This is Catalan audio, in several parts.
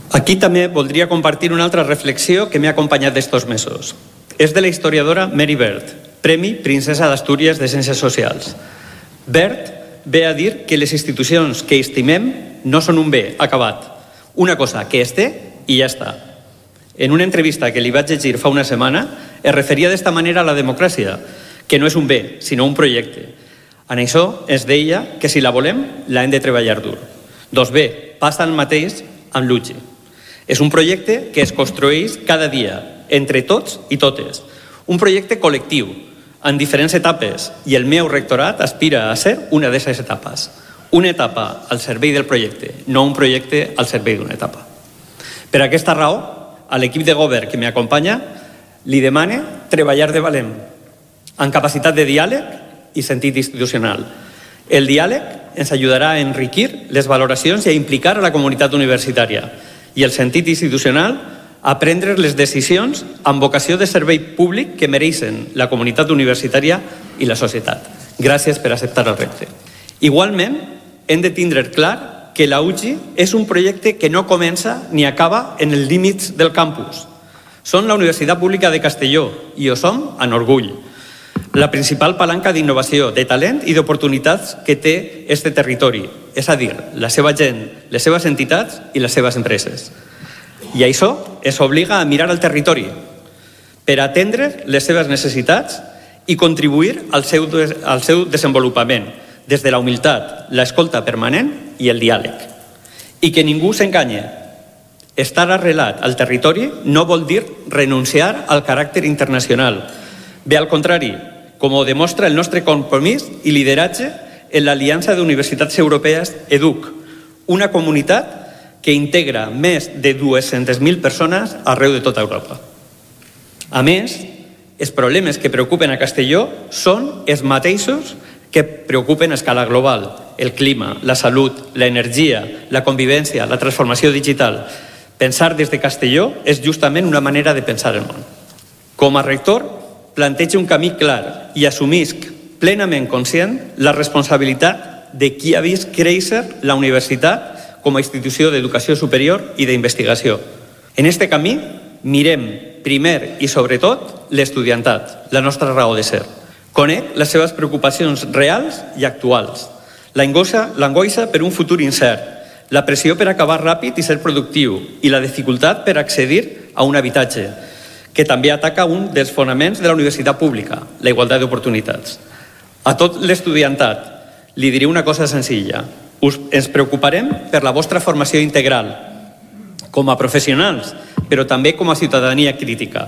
Aquí també voldria compartir una altra reflexió que m'ha acompanyat d'estos mesos. És de la historiadora Mary Beard, Premi Princesa d'Astúries de Ciències Socials. Beard ve a dir que les institucions que estimem no són un bé acabat, una cosa que es té i ja està. En una entrevista que li vaig llegir fa una setmana, es referia d'esta manera a la democràcia, que no és un bé, sinó un projecte. En això es deia que si la volem, la hem de treballar dur. Doncs bé, passa el mateix amb l'UGI. És un projecte que es construeix cada dia, entre tots i totes. Un projecte col·lectiu, en diferents etapes, i el meu rectorat aspira a ser una d'aquestes etapes. Una etapa al servei del projecte, no un projecte al servei d'una etapa. Per aquesta raó, a l'equip de govern que m'acompanya li demane treballar de valent, amb capacitat de diàleg i sentit institucional. El diàleg ens ajudarà a enriquir les valoracions i a implicar a la comunitat universitària, i el sentit institucional a prendre les decisions amb vocació de servei públic que mereixen la comunitat universitària i la societat. Gràcies per acceptar el repte. Igualment, hem de tindre clar que la UGI és un projecte que no comença ni acaba en els límits del campus. Som la Universitat Pública de Castelló i ho som amb orgull. La principal palanca d'innovació, de talent i d'oportunitats que té este territori, és a dir, la seva gent, les seves entitats i les seves empreses. I això ens obliga a mirar al territori per atendre les seves necessitats i contribuir al seu desenvolupament des de la humilitat, l'escolta permanent i el diàleg. I que ningú s'enganye. Estar arrelat al territori no vol dir renunciar al caràcter internacional. Bé, al contrari, com ho demostra el nostre compromís i lideratge en l'Aliança d'Universitats Europees EDUC, una comunitat que integra més de 200.000 persones arreu de tota Europa. A més, els problemes que preocupen a Castelló són els mateixos que preocupen a escala global: el clima, la salut, l'energia, la convivència, la transformació digital. Pensar des de Castelló és justament una manera de pensar el món. Com a rector, planteja un camí clar i assumisc plenament conscient la responsabilitat de qui ha vist créixer la universitat com a institució d'educació superior i d'investigació. En este camí mirem primer i sobretot l'estudiantat, la nostra raó de ser. Conec les seves preocupacions reals i actuals, l'angoixa per un futur incert, la pressió per acabar ràpid i ser productiu i la dificultat per accedir a un habitatge, que també ataca un dels fonaments de la universitat pública, la igualtat d'oportunitats. A tot l'estudiantat li diré una cosa senzilla: ens preocuparem per la vostra formació integral, com a professionals, però també com a ciutadania crítica.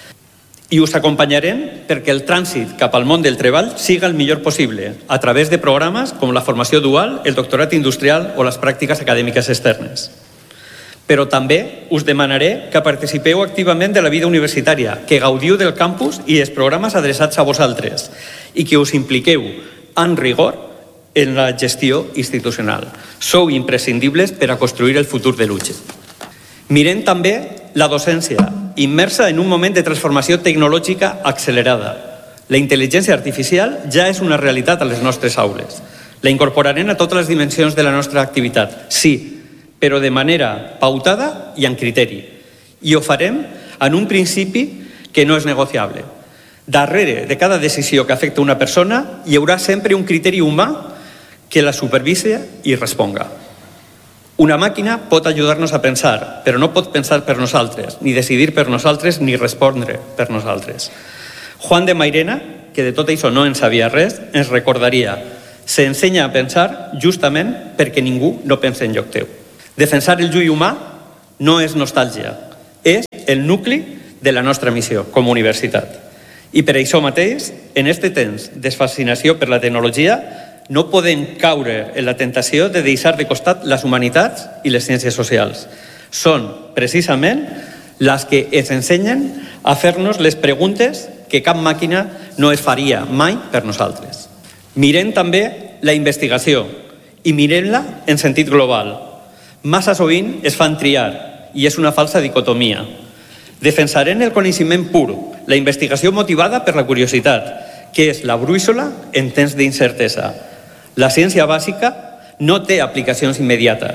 I us acompanyarem perquè el trànsit cap al món del treball siga el millor possible, a través de programes com la formació dual, el doctorat industrial o les pràctiques acadèmiques externes. Però també us demanaré que participeu activament de la vida universitària, que gaudiu del campus i els programes adreçats a vosaltres i que us impliqueu amb rigor en la gestió institucional. Sou imprescindibles per a construir el futur de l'UGI. Mirem també la docència, immersa en un moment de transformació tecnològica accelerada. La intel·ligència artificial ja és una realitat a les nostres aules. La incorporarem a totes les dimensions de la nostra activitat, sí, però de manera pautada i amb criteri. I ho farem en un principi que no és negociable. Darrere de cada decisió que afecta una persona hi haurà sempre un criteri humà que la supervise i responga. Una màquina pot ajudar-nos a pensar, però no pot pensar per nosaltres, ni decidir per nosaltres, ni respondre per nosaltres. Juan de Mairena, que de tot això no en sabia res, ens recordaria: s'ensenya a pensar justament perquè ningú no pensa en lloc teu. Defensar el llui humà no és nostàlgia, és el nucli de la nostra missió com a universitat. I per això mateix, en este temps de fascinació per la tecnologia, no podem caure en la tentació de deixar de costat les humanitats i les ciències socials. Són, precisament, les que ens ensenyen a fer-nos les preguntes que cap màquina no es faria mai per nosaltres. Mirem també la investigació i mirem-la en sentit global. Massa sovint es fan triar i és una falsa dicotomia. Defensarem el coneixement pur, la investigació motivada per la curiositat, que és la brúixola en temps d'incertesa. La ciència bàsica no té aplicacions immediates,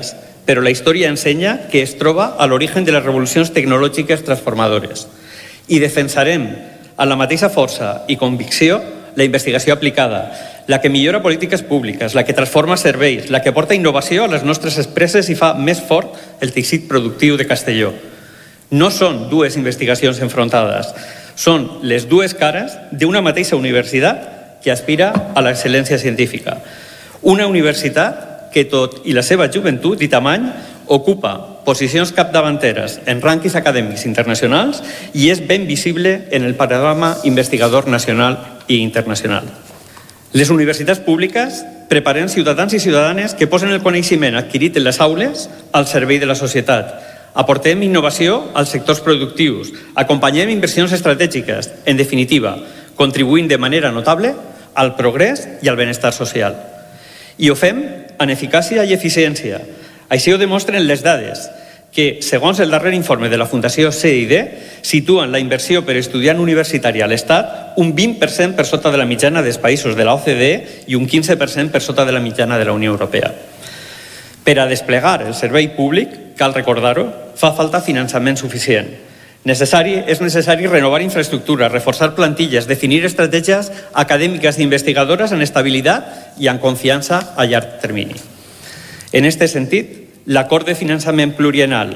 però la història ensenya que es troba a l'origen de les revolucions tecnològiques transformadores. I defensarem amb la mateixa força i convicció la investigació aplicada, la que millora polítiques públiques, la que transforma serveis, la que porta innovació a les nostres empreses i fa més fort el teixit productiu de Castelló. No són dues investigacions enfrontades, són les dues cares d'una mateixa universitat que aspira a l'excel·lència científica. Una universitat que, tot i la seva joventut i tamany, ocupa posicions capdavanteres en rànquings acadèmics internacionals i és ben visible en el panorama investigador nacional i internacional. Les universitats públiques preparen ciutadans i ciutadanes que posen el coneixement adquirit en les aules al servei de la societat. Aportem innovació als sectors productius, acompanyem inversions estratègiques, en definitiva, contribuint de manera notable al progrés i al benestar social. I ho fem amb eficàcia i eficiència. Així ho demostren les dades, que, segons el darrer informe de la Fundació CID, situen la inversió per estudiant universitari a l'Estat un 20% per sota de la mitjana dels països de la OCDE i un 15% per sota de la mitjana de la Unió Europea. Per a desplegar el servei públic, cal recordar-ho, fa falta finançament suficient. És necessari renovar infraestructures, reforçar plantilles, definir estratègies acadèmiques i investigadores en estabilitat i en confiança a llarg termini. En aquest sentit, l'acord de finançament pluriennal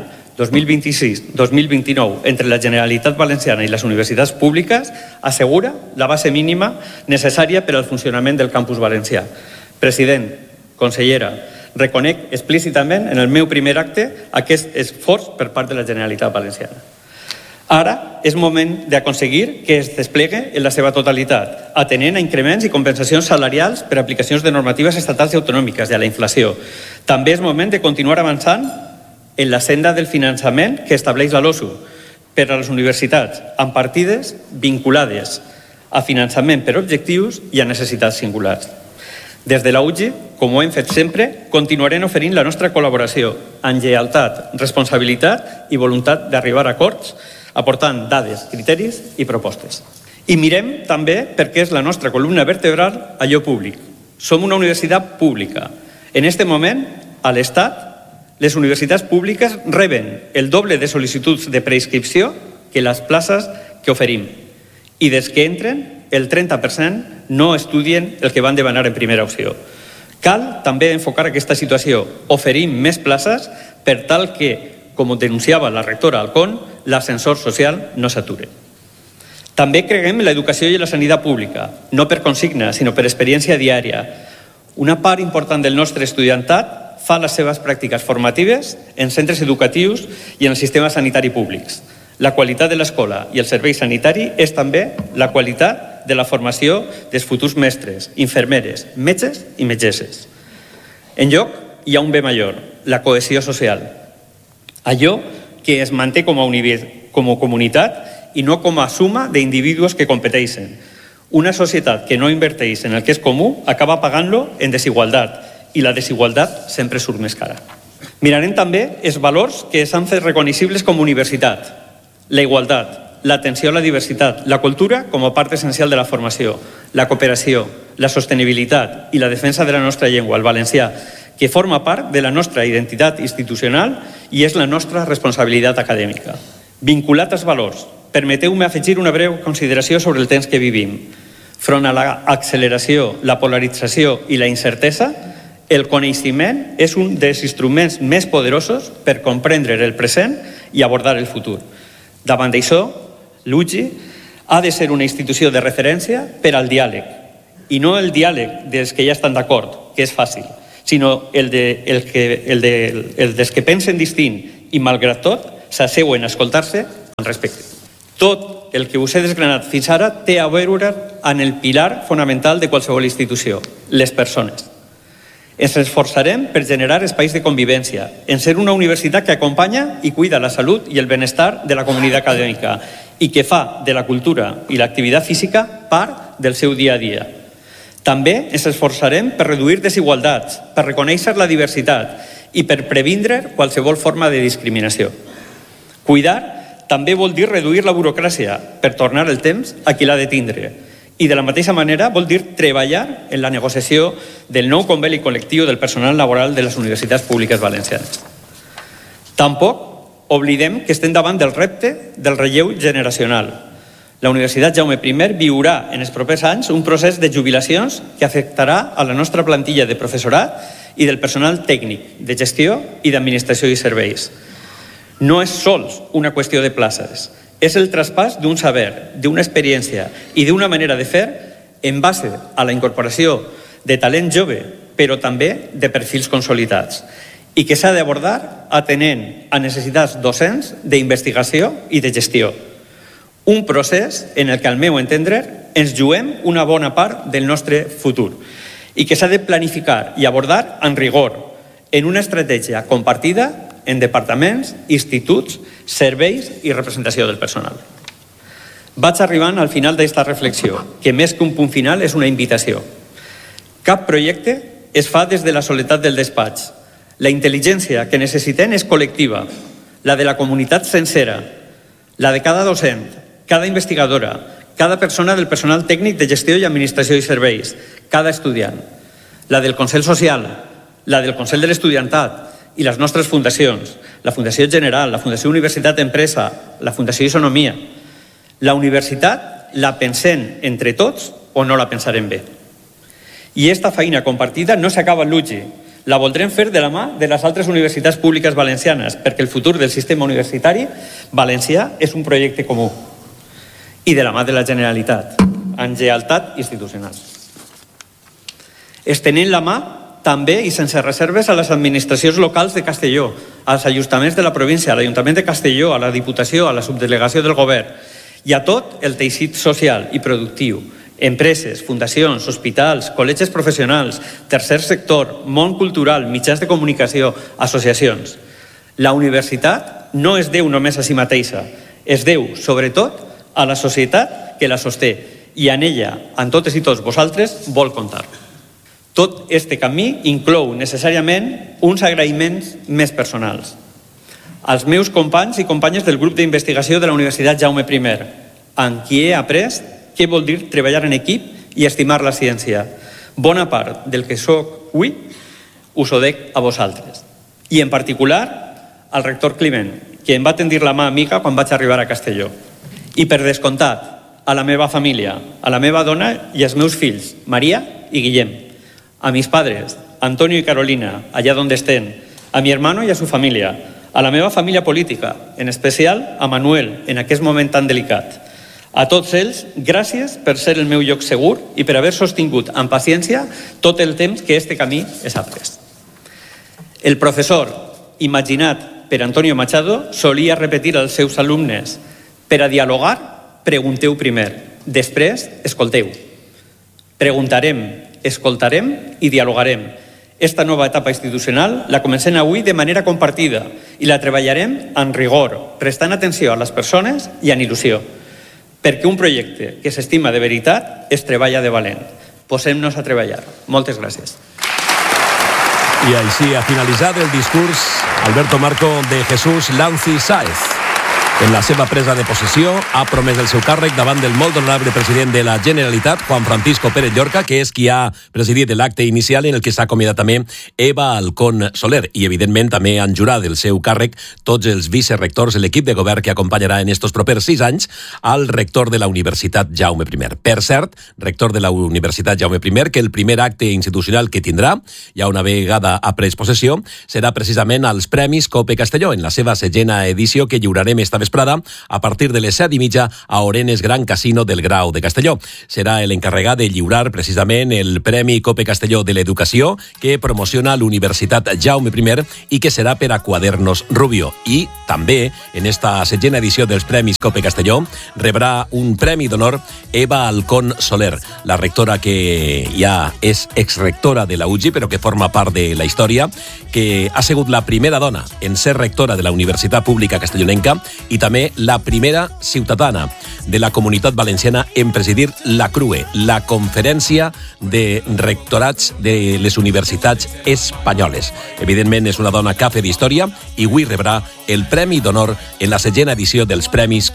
2026-2029 entre la Generalitat Valenciana i les universitats públiques assegura la base mínima necessària per al funcionament del campus valencià. President, consellera, reconec explícitament en el meu primer acte aquest esforç per part de la Generalitat Valenciana. Ara és moment d'aconseguir que es desplegue en la seva totalitat, atenent a increments i compensacions salarials per aplicacions de normatives estatals i autonòmiques i a la inflació. També és moment de continuar avançant en la senda del finançament que estableix la LOSU per a les universitats, amb partides vinculades a finançament per objectius i a necessitats singulars. Des de la UGI, com ho hem fet sempre, continuarem oferint la nostra col·laboració amb lleialtat, responsabilitat i voluntat d'arribar a acords, aportant dades, criteris i propostes. I mirem també perquè és la nostra columna vertebral allò públic. Som una universitat pública. En aquest moment, a l'Estat, les universitats públiques reben el doble de sol·licituds de preinscripció que les places que oferim. I des que entren, el 30% no estudien el que van demanar en primera opció. Cal també enfocar aquesta situació. Oferim més places per tal que, com denunciava la rectora Alcón, l'ascensor social no s'ature. També creiem en l'educació i la sanitat pública, no per consigna, sinó per experiència diària. Una part important del nostre estudiantat fa les seves pràctiques formatives en centres educatius i en el sistema sanitari públics. La qualitat de l'escola i el servei sanitari és també la qualitat de la formació dels futurs mestres, infermeres, metges i metgesses. En lloc, hi ha un bé major, la cohesió social. Allò que es manté com a comunitat i no com a suma d'individus que competeixen. Una societat que no inverteix en el que és comú acaba pagant-lo en desigualtat i la desigualtat sempre surt més cara. Mirarem també els valors que s'han fet reconeixibles com a universitat. La igualtat, l'atenció a la diversitat, la cultura com a part essencial de la formació, la cooperació, la sostenibilitat i la defensa de la nostra llengua, el valencià, que forma part de la nostra identitat institucional i és la nostra responsabilitat acadèmica. Vinculat als valors, permeteu-me afegir una breu consideració sobre el temps que vivim. Front a l'acceleració, la polarització i la incertesa, el coneixement és un dels instruments més poderosos per comprendre el present i abordar el futur. Davant d'això, l'UGI ha de ser una institució de referència per al diàleg, i no el diàleg dels que ja estan d'acord, que és fàcil, sinó el dels que pensen distint i, malgrat tot, s'asseuen a escoltar-se amb respecte. Tot el que us he desgranat fins ara té a veure amb el pilar fonamental de qualsevol institució, les persones. Ens esforçarem per generar espais de convivència, en ser una universitat que acompanya i cuida la salut i el benestar de la comunitat acadèmica i que fa de la cultura i l'activitat física part del seu dia a dia. També ens esforçarem per reduir desigualtats, per reconèixer la diversitat i per previndre qualsevol forma de discriminació. Cuidar també vol dir reduir la burocràcia per tornar el temps a qui l'ha de tindre. I de la mateixa manera vol dir treballar en la negociació del nou conveni col·lectiu del personal laboral de les universitats públiques valencianes. Tampoc oblidem que estem davant del repte del relleu generacional. La Universitat Jaume I viurà en els propers anys un procés de jubilacions que afectarà a la nostra plantilla de professorat i del personal tècnic, de gestió i d'administració i serveis. No és sols una qüestió de places, és el traspàs d'un saber, d'una experiència i d'una manera de fer en base a la incorporació de talent jove, però també de perfils consolidats, i que s'ha d'abordar atenent a necessitats docents, d'investigació i de gestió. Un procés en el que, al meu entendre, ens juguem una bona part del nostre futur i que s'ha de planificar i abordar amb rigor, en una estratègia compartida en departaments, instituts, serveis i representació del personal. Vaig arribant al final d'aquesta reflexió, que més que un punt final és una invitació. Cap projecte es fa des de la soledat del despatx. La intel·ligència que necessitem és col·lectiva, la de la comunitat sencera, la de cada docent, cada investigadora, cada persona del personal tècnic de gestió i administració i serveis, cada estudiant, la del Consell Social, la del Consell de l'Estudiantat i les nostres fundacions, la Fundació General, la Fundació Universitat Empresa, la Fundació Isonomia. La universitat la pensem entre tots o no la pensarem bé. I aquesta feina compartida no s'acaba a l'UGI. La voldrem fer de la mà de les altres universitats públiques valencianes, perquè el futur del sistema universitari valencià és un projecte comú. I de la mà de la Generalitat, amb lleialtat institucional. Estenent la mà també i sense reserves a les administracions locals de Castelló, als ajuntaments de la província, a l'Ajuntament de Castelló, a la Diputació, a la subdelegació del govern i a tot el teixit social i productiu, empreses, fundacions, hospitals, col·legis professionals, tercer sector, món cultural, mitjans de comunicació, associacions. La universitat no es deu només a si mateixa, es deu, sobretot, a la societat que la sosté i en ella, en totes i tots vosaltres, vol comptar. Tot este camí inclou necessàriament uns agraïments més personals. Als meus companys i companyes del grup d'investigació de la Universitat Jaume I, amb qui he après què vol dir treballar en equip i estimar la ciència. Bona part del que sóc avui us ho dec a vosaltres. I en particular al rector Climent, que em va tendir la mà amiga quan vaig arribar a Castelló. I per descomptat, a la meva família, a la meva dona i als meus fills, Maria i Guillem. A mis padres, Antonio y Carolina, allá donde estén, a mi hermano y a su familia, a la meva família política, en especial a Manuel, en aquest moment tan delicat. A tots ells, gràcies per ser el meu lloc segur i per haver sostingut amb paciència tot el temps que este camí és après. El professor, imaginat per Antonio Machado, solia repetir als seus alumnes: per a dialogar, pregunteu primer, després escolteu. Preguntarem, escoltarem i dialogarem. Esta nova etapa institucional la comencem avui de manera compartida i la treballarem amb rigor, prestant atenció a les persones i amb il·lusió, perquè un projecte que s'estima de veritat es treballa de valent. Posem-nos a treballar. Moltes gràcies. I així ha finalitzat el discurs Alberto Marco de Jesús Lanzi Sáez. En la seva presa de possessió ha promès el seu càrrec davant del molt honorable president de la Generalitat, Juan Francisco Pérez Llorca, que és qui ha presidit l'acte inicial en el que s'ha acomiadat també Eva Alcón Soler. I, evidentment, també han jurat del seu càrrec tots els vicerectors de l'equip de govern que acompanyarà en estos propers 6 anys al rector de la Universitat Jaume I. Per cert, rector de la Universitat Jaume I, que el primer acte institucional que tindrà, ja una vegada ha pres possessió, serà precisament als Premis Cope Castelló, en la seva 7ª edició que lliurarem esta vesprada a partir de les 7:30 a Orenes Gran Casino del Grau de Castelló. Serà l'encarregat de lliurar precisament el Premi Cope Castelló de l'Educació que promociona l'Universitat Jaume I i que serà per a Quadernos Rubio. I també en esta 7ª edició dels Premis Cope Castelló rebrà un premi d'honor Eva Alcón Soler, la rectora que ja és exrectora de la UGI però que forma part de la història, que ha sigut la primera dona en ser rectora de la Universitat Pública Castellonenca i també la primera ciutadana de la Comunitat Valenciana en presidir la CRUE, la Conferència de Rectorats de les Universitats Espanyoles. Evidentment és una dona que ha fet història i avui rebrà el Premi d'Honor en la 7ª edició dels Premis